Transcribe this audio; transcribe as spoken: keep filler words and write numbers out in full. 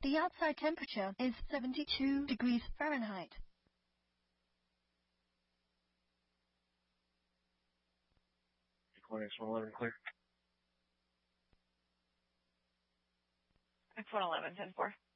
The outside temperature is seventy-two degrees Fahrenheit. X one eleven clear. X one eleven, ten four.